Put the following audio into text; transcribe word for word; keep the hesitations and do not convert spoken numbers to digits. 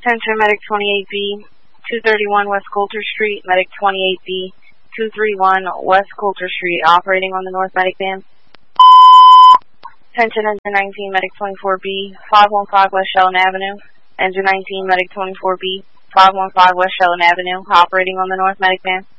Attention Medic twenty-eight B, two thirty-one West Coulter Street, Medic twenty-eight B, two thirty-one West Coulter Street, operating on the North Medic van. Attention Engine nineteen Medic twenty-four B, five one five West Shellen Avenue. Engine nineteen Medic twenty-four B, five one five West Shellen Avenue, operating on the North Medic van.